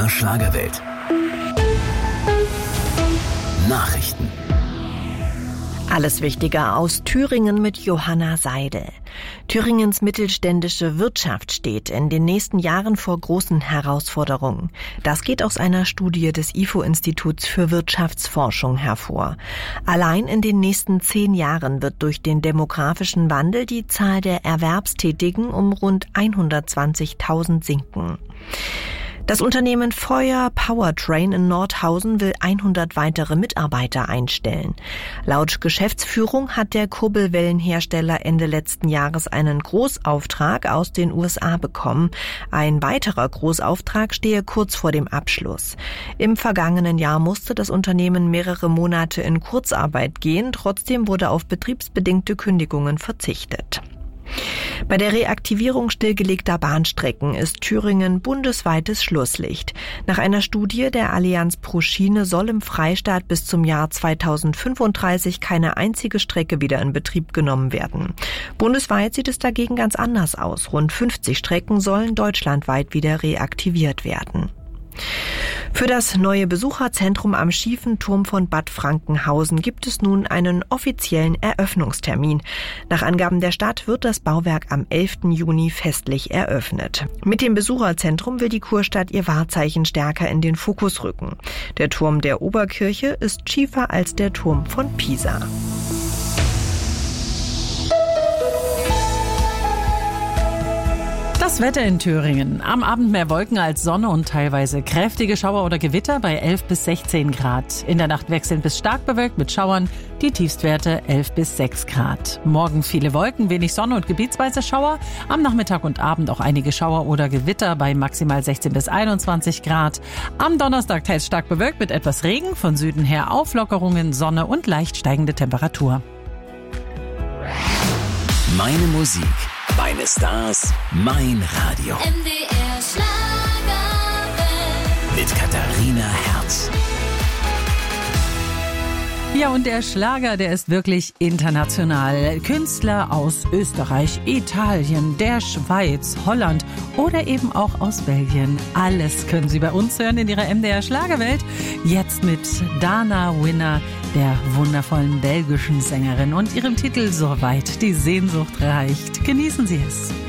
Schlagerwelt. Nachrichten. Alles Wichtige aus Thüringen mit Johanna Seidel. Thüringens mittelständische Wirtschaft steht in den nächsten Jahren vor großen Herausforderungen. Das geht aus einer Studie des IFO-Instituts für Wirtschaftsforschung hervor. Allein in den nächsten 10 Jahren wird durch den demografischen Wandel die Zahl der Erwerbstätigen um rund 120.000 sinken. Das Unternehmen Feuer Powertrain in Nordhausen will 100 weitere Mitarbeiter einstellen. Laut Geschäftsführung hat der Kurbelwellenhersteller Ende letzten Jahres einen Großauftrag aus den USA bekommen. Ein weiterer Großauftrag stehe kurz vor dem Abschluss. Im vergangenen Jahr musste das Unternehmen mehrere Monate in Kurzarbeit gehen. Trotzdem wurde auf betriebsbedingte Kündigungen verzichtet. Bei der Reaktivierung stillgelegter Bahnstrecken ist Thüringen bundesweites Schlusslicht. Nach einer Studie der Allianz pro Schiene soll im Freistaat bis zum Jahr 2035 keine einzige Strecke wieder in Betrieb genommen werden. Bundesweit sieht es dagegen ganz anders aus. Rund 50 Strecken sollen deutschlandweit wieder reaktiviert werden. Für das neue Besucherzentrum am Schiefen Turm von Bad Frankenhausen gibt es nun einen offiziellen Eröffnungstermin. Nach Angaben der Stadt wird das Bauwerk am 11. Juni festlich eröffnet. Mit dem Besucherzentrum will die Kurstadt ihr Wahrzeichen stärker in den Fokus rücken. Der Turm der Oberkirche ist schiefer als der Turm von Pisa. Das Wetter in Thüringen. Am Abend mehr Wolken als Sonne und teilweise kräftige Schauer oder Gewitter bei 11 bis 16 Grad. In der Nacht wechselnd bis stark bewölkt mit Schauern, die Tiefstwerte 11 bis 6 Grad. Morgen viele Wolken, wenig Sonne und gebietsweise Schauer. Am Nachmittag und Abend auch einige Schauer oder Gewitter bei maximal 16 bis 21 Grad. Am Donnerstag teils stark bewölkt mit etwas Regen, von Süden her Auflockerungen, Sonne und leicht steigende Temperatur. Meine Musik, meine Stars, mein Radio. MDR Schlagerwelt. Mit Katharina Herz. Ja, und der Schlager, der ist wirklich international. Künstler aus Österreich, Italien, der Schweiz, Holland oder eben auch aus Belgien. Alles können Sie bei uns hören in Ihrer MDR Schlagerwelt. Jetzt mit Dana Winner, der wundervollen belgischen Sängerin und ihrem Titel "So weit die Sehnsucht reicht". Genießen Sie es.